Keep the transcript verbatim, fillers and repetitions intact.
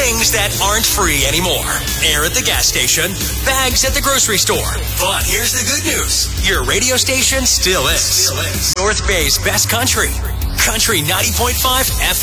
Things that aren't free anymore. Air at the gas station, bags at the grocery store. But here's the good news. Your radio station still is. Still is. North Bay's best country. Country ninety point five F